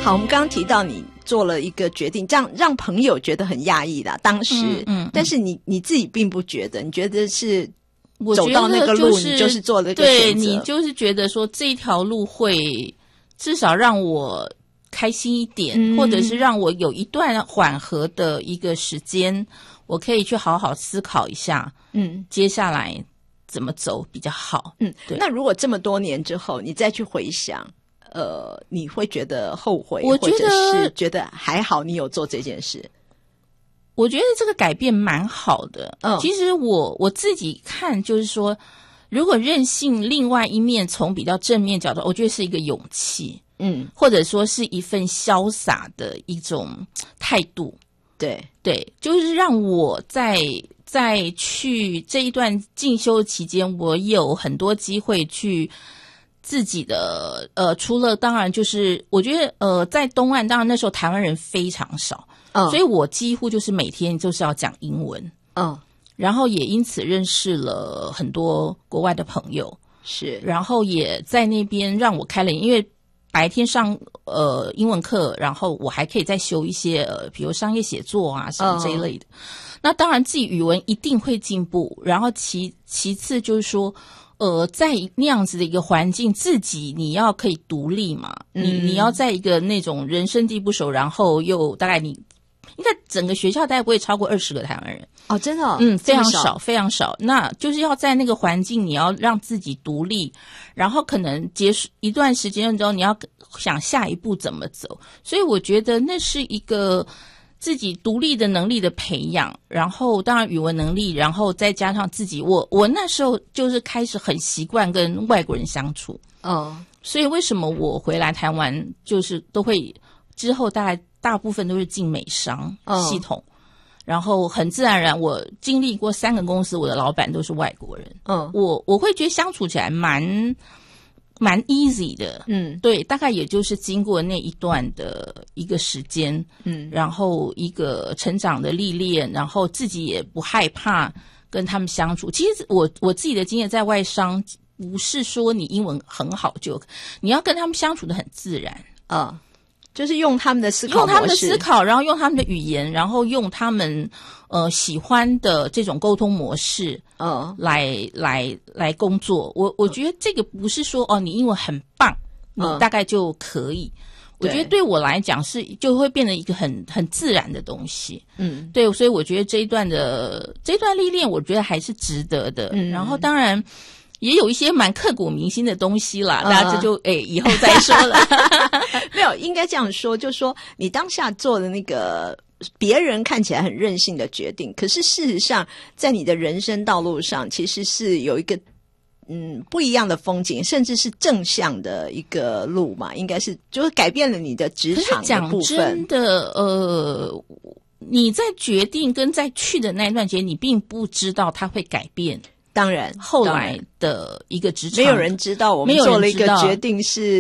好，我们刚刚提到你做了一个决定，这样让朋友觉得很压抑啦，当时，但是你自己并不觉得，你觉得是走到那个路，你就是做了一个选择， 对，你就是觉得说这条路会至少让我开心一点，或者是让我有一段缓和的一个时间，我可以去好好思考一下，接下来怎么走比较好。对。 那如果这么多年之后，你再去回想，你会觉得后悔， 我觉得或者是觉得还好你有做这件事？ 我觉得这个改变蛮好的。其实我自己看就是说，如果任性另外一面从比较正面角度，我觉得是一个勇气，或者说是一份潇洒的一种态度。 对， 就是让我在去这一段进修期间，我有很多机会去自己的除了当然就是我觉得在东岸，当然那时候台湾人非常少，所以我几乎就是每天就是要讲英文，然后也因此认识了很多国外的朋友，是，然后也在那边让我开了，因为白天上英文课，然后我还可以再修一些比如商业写作啊什么这一类的。那当然自己语文一定会进步，然后其次就是说在那样子的一个环境，自己你要可以独立嘛，你要在一个那种人生地不熟，然后又大概你应该整个学校大概不会超过20个台湾人哦，真的非常少非常少。那就是要在那个环境，你要让自己独立，然后可能结束一段时间之后，你要想下一步怎么走。所以我觉得那是一个自己独立的能力的培养，然后当然语文能力，然后再加上自己，我那时候就是开始很习惯跟外国人相处。所以为什么我回来台湾就是都会之后大部分都是进美商系统，然后很自然而然，我经历过3个公司，我的老板都是外国人。我会觉得相处起来蛮 easy 的。对，大概也就是经过那一段的一个时间，然后一个成长的历练，然后自己也不害怕跟他们相处。其实我自己的经验在外商，不是说你英文很好你要跟他们相处的很自然。 就是用他们的思考模式， 用他们的思考，然后用他们的语言，然后用他们喜欢的这种沟通模式来工作。我觉得这个不是说你英文很棒，你大概就可以。我觉得对我来讲就会变成一个很自然的东西。对，所以我觉得这一段历练，我觉得还是值得的。然后当然也有一些蛮刻骨铭心的东西啦，大家这就以后再说了。 没有，应该这样说，就是说你当下做的那个别人看起来很任性的决定，可是事实上在你的人生道路上其实是有一个不一样的风景，甚至是正向的一个路嘛，应该是就是改变了你的职场的部分。可是讲真的你在决定跟在去的那一段时间，你并不知道它会改变。 当然后来的一个职场， 没有人知道我们做了一个决定是